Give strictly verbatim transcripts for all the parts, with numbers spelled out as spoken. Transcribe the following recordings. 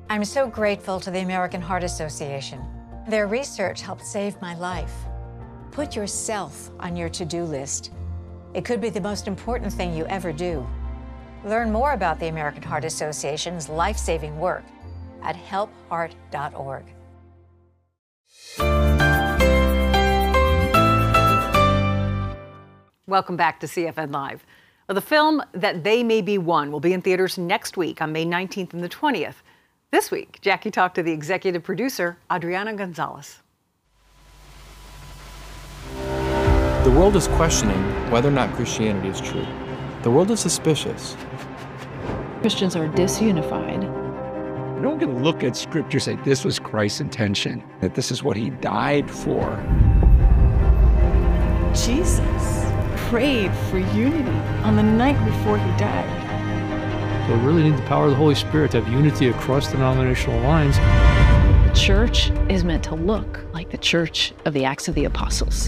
I'm so grateful to the American Heart Association. Their research helped save my life. Put yourself on your to-do list. It could be the most important thing you ever do. Learn more about the American Heart Association's life-saving work at help heart dot org. Welcome back to C F N Live. Well, the film That They May Be One will be in theaters next week on May nineteenth and the twentieth. This week, Jackie talked to the executive producer, Adriana Gonzalez. The world is questioning whether or not Christianity is true. The world is suspicious. Christians are disunified. No one can look at Scripture and say, this was Christ's intention, that this is what he died for. Jesus prayed for unity on the night before he died. So we really need the power of the Holy Spirit to have unity across denominational lines. The church is meant to look like the church of the Acts of the Apostles.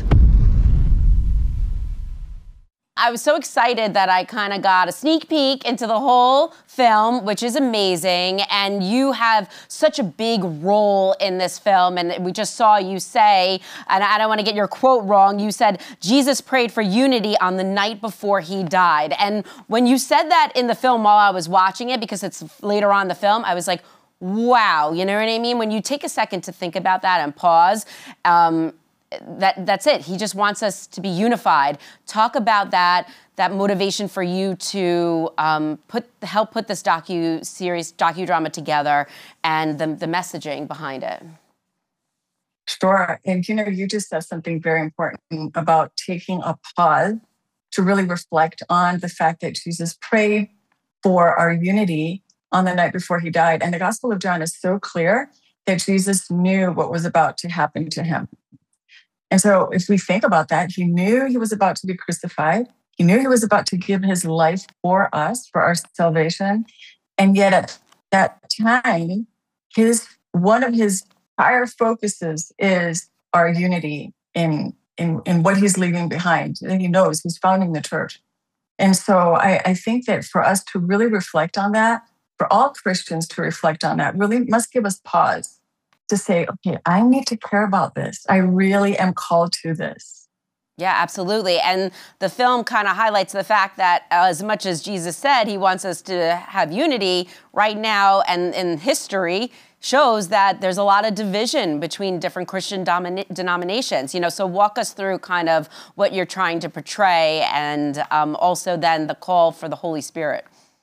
I was so excited that I kind of got a sneak peek into the whole film, which is amazing. And you have such a big role in this film. And we just saw you say, and I don't want to get your quote wrong, you said, Jesus prayed for unity on the night before he died. And when you said that in the film while I was watching it, because it's later on in the film, I was like, wow, you know what I mean? When you take a second to think about that and pause, um, That that's it. He just wants us to be unified. Talk about that that motivation for you to um, put help put this docu series docudrama together and the the messaging behind it. Sure, and you know, you just said something very important about taking a pause to really reflect on the fact that Jesus prayed for our unity on the night before he died, and the Gospel of John is so clear that Jesus knew what was about to happen to him. And so if we think about that, he knew he was about to be crucified. He knew he was about to give his life for us, for our salvation. And yet at that time, his one of his prior focuses is our unity in, in, in what he's leaving behind. And he knows he's founding the church. And so I, I think that for us to really reflect on that, for all Christians to reflect on that, really must give us pause. To say, okay, I need to care about this. I really am called to this. Yeah, absolutely. And the film kind of highlights the fact that as much as Jesus said he wants us to have unity, right now and in history shows that there's a lot of division between different Christian domina- denominations. You know, so walk us through kind of what you're trying to portray and um, also then the call for the Holy Spirit.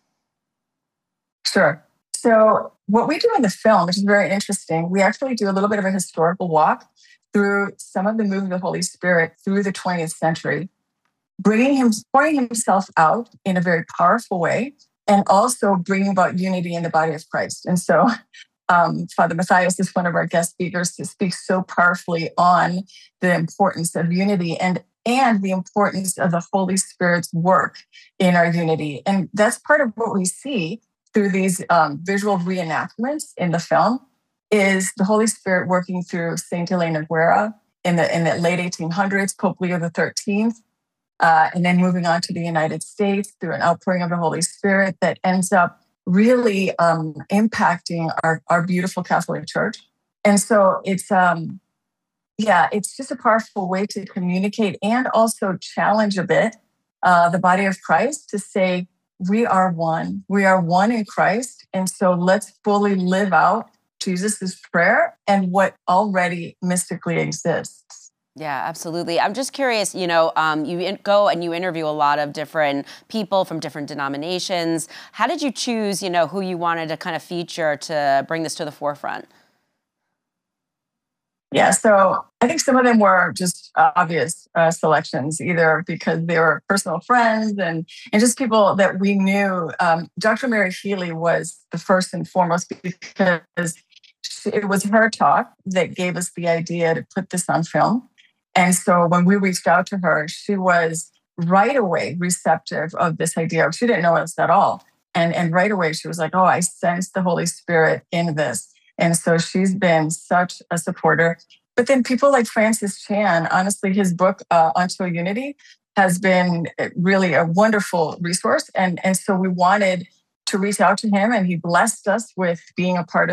Sure. So what we do in the film, which is very interesting, we actually do a little bit of a historical walk through some of the movement of the Holy Spirit through the twentieth century, bringing him, pouring himself out in a very powerful way, and also bringing about unity in the body of Christ. And so um, Father Matthias is one of our guest speakers to speak so powerfully on the importance of unity and, and the importance of the Holy Spirit's work in our unity. And that's part of what we see through these um, visual reenactments in the film, is the Holy Spirit working through Saint Elena Guerra in the in the late eighteen hundreds, Pope Leo the thirteenth, uh, and then moving on to the United States through an outpouring of the Holy Spirit that ends up really um, impacting our, our beautiful Catholic Church. And so it's, um, yeah, it's just a powerful way to communicate and also challenge a bit uh, the body of Christ to say, we are one. We are one in Christ. And so let's fully live out Jesus' prayer and what already mystically exists. Yeah, absolutely. I'm just curious, you know, um, you in- go and you interview a lot of different people from different denominations. How did you choose, you know, who you wanted to kind of feature to bring this to the forefront? Yeah, so I think some of them were just obvious uh, selections, either because they were personal friends and, and just people that we knew. Um, Doctor Mary Healy was the first and foremost because she, it was her talk that gave us the idea to put this on film. And so when we reached out to her, she was right away receptive of this idea. She didn't know us at all. And, and right away, she was like, oh, I sense the Holy Spirit in this. And so she's been such a supporter. But then people like Francis Chan, honestly, his book, uh, Until Unity, has been really a wonderful resource. And, and so we wanted to reach out to him, and he blessed us with being a part of